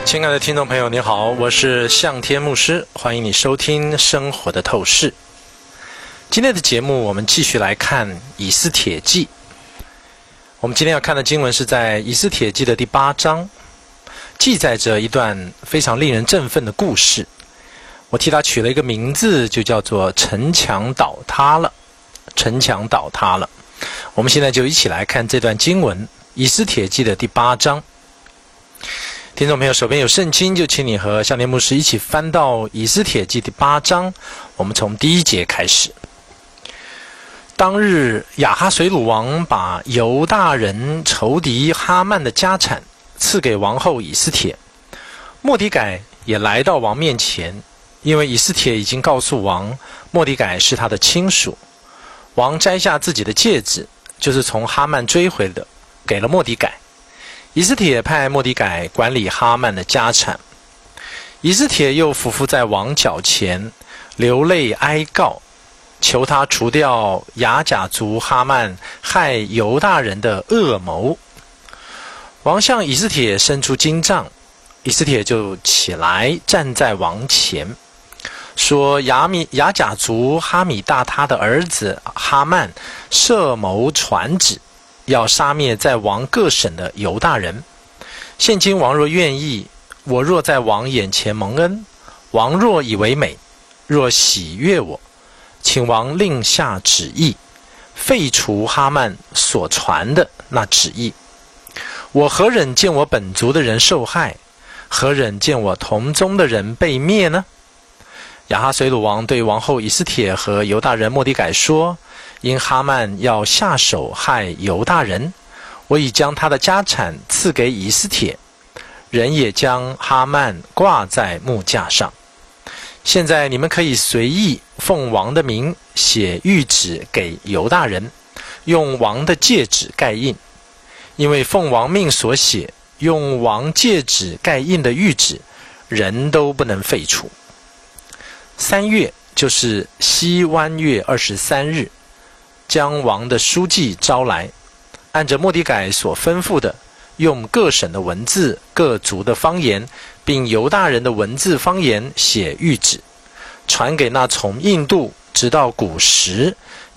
亲爱的听众朋友，你好，我是向天牧师，欢迎你收听生活的透视。今天的节目我们继续来看以斯帖记。我们今天要看的经文是在以斯帖记的第8章，记载着一段非常令人振奋的故事。我替它取了一个名字，就叫做城墙倒塌了。城墙倒塌了。我们现在就一起来看这段经文，以斯帖记的第8章。听众朋友手边有圣经，就请你和向天牧师一起翻到以斯帖记第8章，我们从第1节开始。当日亚哈随鲁王把犹大人仇敌哈曼的家产赐给王后以斯帖，末底改也来到王面前，因为以斯帖已经告诉王，末底改是他的亲属。王摘下自己的戒指，就是从哈曼追回的，给了末底改。以斯帖派末底改管理哈曼的家产。以斯帖又俯伏在王脚前，流泪哀告，求他除掉亚甲族哈曼害犹大人的恶谋。王向以斯帖伸出金杖，以斯帖就起来站在王前，说亚甲族哈米大他的儿子哈曼设谋传旨，要杀灭在王各省的犹大人。现今王若愿意，我若在王眼前蒙恩，王若以为美，若喜悦我，请王令下旨意，废除哈曼所传的那旨意。我何忍见我本族的人受害，何忍见我同宗的人被灭呢？亚哈随鲁王对王后以斯帖和犹大人末底改说，因哈曼要下手害犹大人，我已将他的家产赐给以斯帖，人也将哈曼挂在木架上。现在你们可以随意奉王的名写谕旨给犹大人，用王的戒指盖印，因为奉王命所写，用王戒指盖印的谕旨，人都不能废除。3月，就是西湾月23日，将王的书记招来，按着末底改所吩咐的，用各省的文字、各族的方言，并犹大人的文字方言写谕旨，传给那从印度直到古时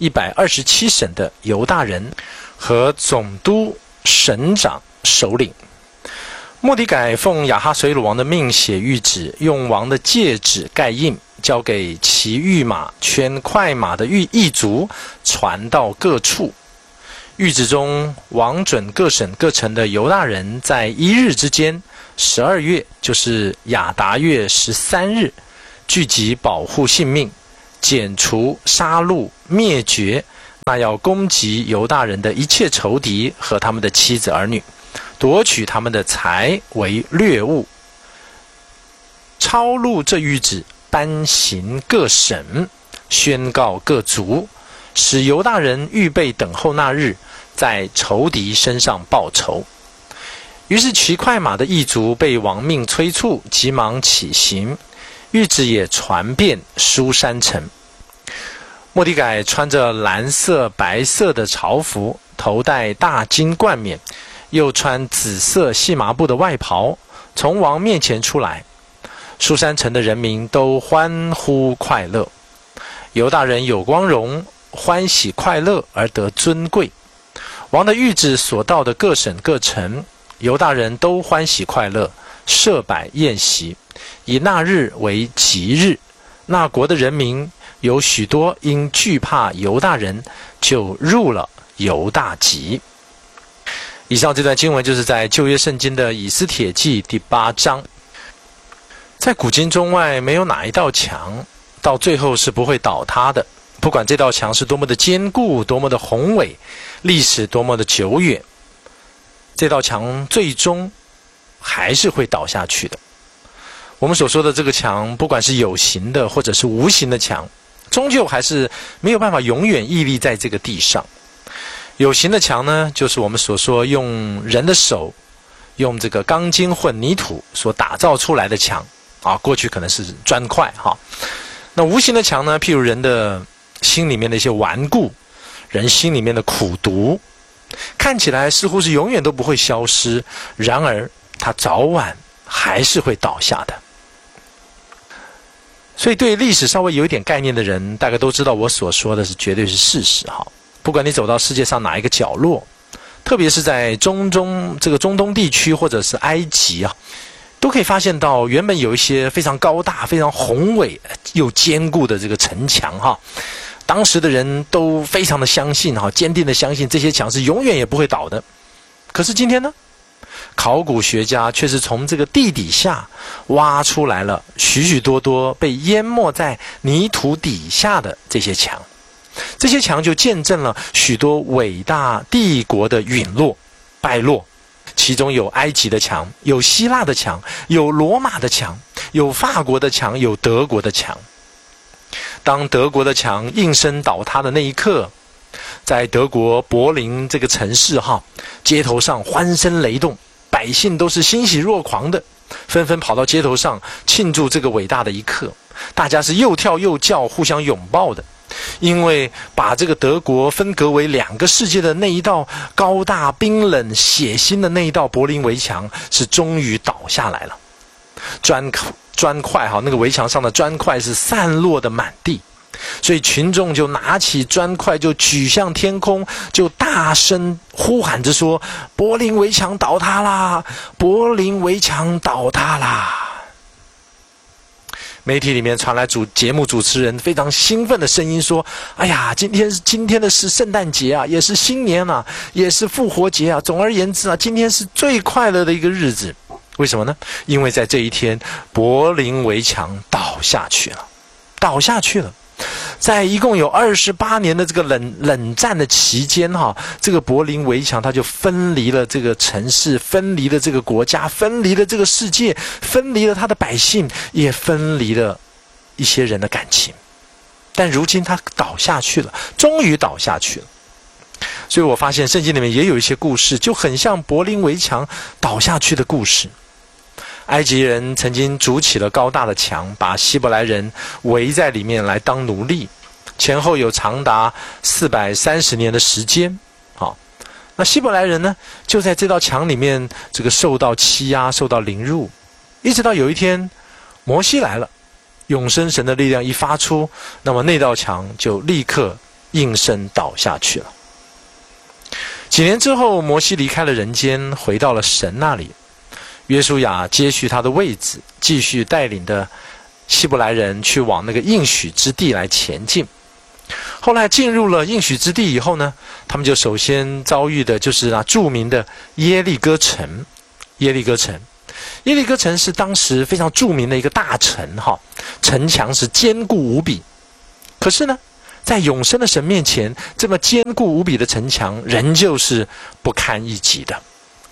127省的犹大人和总督、省长、首领。末底改奉亚哈随鲁王的命写谕旨，用王的戒指盖印，交给骑御马、圈快马的驿卒，传到各处。谕旨中，王准各省各城的犹大人在1日之间，12月，就是亚达月13日，聚集保护性命，剪除、杀戮、灭绝那要攻击犹大人的一切仇敌和他们的妻子儿女，夺取他们的财为掠物。抄录这谕旨，颁行各省，宣告各族，使犹大人预备等候那日，在仇敌身上报仇。于是骑快马的驿卒被王命催促，急忙起行，谕旨也传遍书珊城。末底改穿着蓝色、白色的朝服，头戴大金冠冕，又穿紫色细麻布的外袍，从王面前出来。书珊城的人民都欢呼快乐，犹大人有光荣，欢喜快乐而得尊贵。王的谕旨所到的各省各城，犹大人都欢喜快乐，设摆宴席，以那日为吉日。那国的人民有许多因惧怕犹大人，就入了犹大籍。以上这段经文就是在旧约圣经的以斯帖记第8章。在古今中外，没有哪一道墙到最后是不会倒塌的，不管这道墙是多么的坚固，多么的宏伟，历史多么的久远，这道墙最终还是会倒下去的。我们所说的这个墙，不管是有形的或者是无形的墙，终究还是没有办法永远屹立在这个地上。有形的墙呢，就是我们所说用人的手，用这个钢筋混凝土所打造出来的墙啊，过去可能是砖块哈。那无形的墙呢，譬如人的心里面的一些顽固，人心里面的苦毒，看起来似乎是永远都不会消失，然而它早晚还是会倒下的。所以对历史稍微有一点概念的人，大概都知道我所说的是绝对是事实哈。不管你走到世界上哪一个角落，特别是在中东地区或者是埃及啊，都可以发现到原本有一些非常高大、非常宏伟又坚固的这个城墙哈。当时的人都非常的相信哈，坚定的相信这些墙是永远也不会倒的。可是今天呢，考古学家却是从这个地底下挖出来了许许多多被淹没在泥土底下的这些墙。这些墙就见证了许多伟大帝国的陨落、败落，其中有埃及的墙，有希腊的墙，有罗马的墙，有法国的墙，有德国的墙。当德国的墙应声倒塌的那一刻，在德国柏林这个城市街头上欢声雷动，百姓都是欣喜若狂的，纷纷跑到街头上庆祝这个伟大的一刻。大家是又跳又叫，互相拥抱的。因为把这个德国分隔为两个世界的那一道高大、冰冷、血腥的那一道柏林围墙是终于倒下来了。砖块那个围墙上的砖块是散落的满地，所以群众就拿起砖块就举向天空，就大声呼喊着说：柏林围墙倒塌啦！柏林围墙倒塌啦！媒体里面传来节目主持人非常兴奋的声音说：哎呀，今天的是圣诞节啊，也是新年啊，也是复活节啊，总而言之啊，今天是最快乐的一个日子。为什么呢？因为在这一天，柏林围墙倒下去了。在一共有28年的这个冷战的期间这个柏林围墙它就分离了这个城市，分离了这个国家，分离了这个世界，分离了他的百姓，也分离了一些人的感情。但如今它倒下去了，终于倒下去了。所以我发现圣经里面也有一些故事，就很像柏林围墙倒下去的故事。埃及人曾经筑起了高大的墙，把希伯来人围在里面来当奴隶，前后有长达430年的时间。那希伯来人呢，就在这道墙里面这个受到欺压，受到凌辱，一直到有一天摩西来了，永生神的力量一发出，那么那道墙就立刻应声倒下去了。几年之后，摩西离开了人间，回到了神那里。约书亚接续他的位置，继续带领的希伯来人去往那个应许之地来前进。后来进入了应许之地以后呢，他们就首先遭遇的就是著名的耶利哥城。耶利哥城是当时非常著名的一个大城城墙是坚固无比。可是呢，在永生的神面前，这么坚固无比的城墙仍旧是不堪一击的。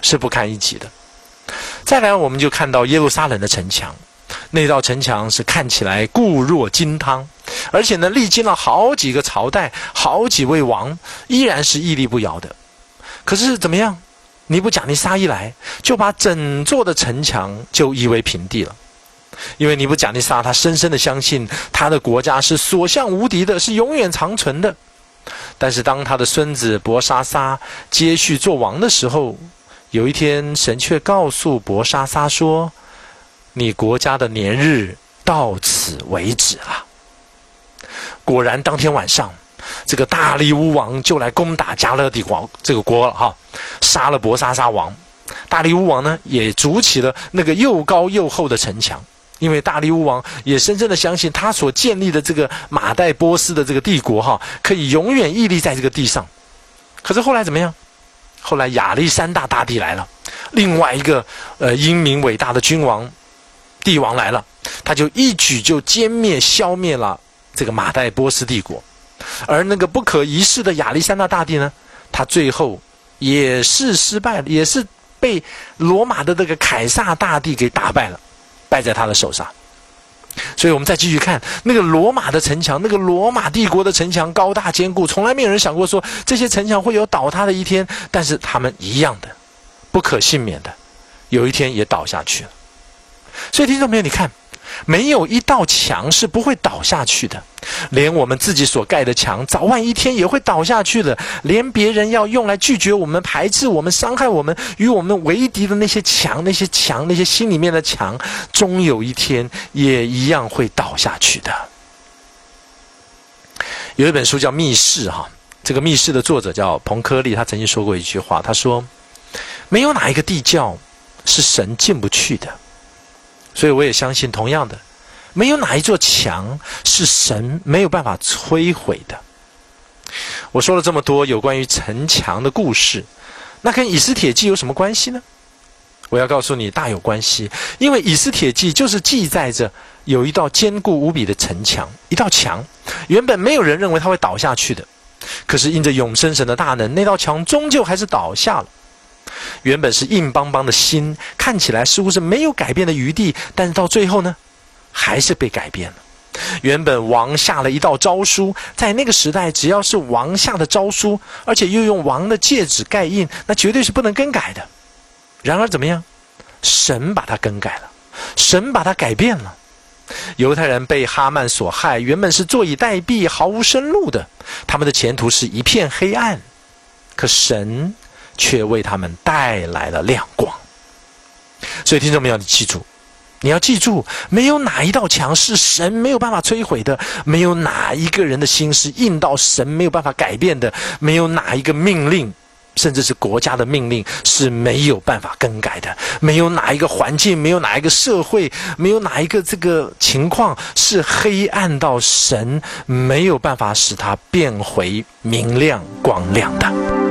再来我们就看到耶路撒冷的城墙，那道城墙是看起来固若金汤，而且呢历经了好几个朝代，好几位王，依然是屹立不摇的。可是怎么样，尼布甲尼撒一来，就把整座的城墙就夷为平地了。因为尼布甲尼撒他深深的相信他的国家是所向无敌的，是永远长存的。但是当他的孙子伯沙撒接续做王的时候，有一天神却告诉伯沙撒说：你国家的年日到此为止了。果然当天晚上，这个大利乌王就来攻打加勒底王这个国了杀了伯沙撒王。大利乌王呢也筑起了那个又高又厚的城墙，因为大利乌王也深深的相信他所建立的这个马代波斯的这个帝国可以永远屹立在这个地上。可是后来怎么样？后来亚历山大大帝来了，另外一个英明伟大的帝王来了，他就一举就消灭了这个马代波斯帝国。而那个不可一世的亚历山大大帝呢，他最后也是失败了，也是被罗马的这个凯撒大帝给打败了，败在他的手上。所以我们再继续看那个罗马的城墙，那个罗马帝国的城墙高大坚固，从来没有人想过说这些城墙会有倒塌的一天，但是他们一样的不可幸免的有一天也倒下去了。所以听众朋友，你看没有一道墙是不会倒下去的，连我们自己所盖的墙，早晚一天也会倒下去的。连别人要用来拒绝我们、排斥我们、伤害我们、与我们为敌的那些墙、那些心里面的墙，终有一天也一样会倒下去的。有一本书叫《密室》哈，这个《密室》的作者叫彭柯利，他曾经说过一句话，他说：“没有哪一个地窖是神进不去的。”所以我也相信，同样的，没有哪一座墙是神没有办法摧毁的。我说了这么多有关于城墙的故事，那跟以斯帖记有什么关系呢？我要告诉你，大有关系。因为以斯帖记就是记载着有一道坚固无比的城墙，一道墙，原本没有人认为它会倒下去的，可是因着永生神的大能，那道墙终究还是倒下了。原本是硬邦邦的心，看起来似乎是没有改变的余地，但是到最后呢，还是被改变了。原本王下了一道诏书，在那个时代，只要是王下的诏书，而且又用王的戒指盖印，那绝对是不能更改的。然而怎么样？神把它更改了，神把它改变了。犹太人被哈曼所害，原本是坐以待毙，毫无生路的，他们的前途是一片黑暗，可神却为他们带来了亮光。所以听众们要记住，你要记住，没有哪一道墙是神没有办法摧毁的，没有哪一个人的心是硬到神没有办法改变的，没有哪一个命令，甚至是国家的命令是没有办法更改的，没有哪一个环境，没有哪一个社会，没有哪一个这个情况是黑暗到神没有办法使它变回明亮光亮的。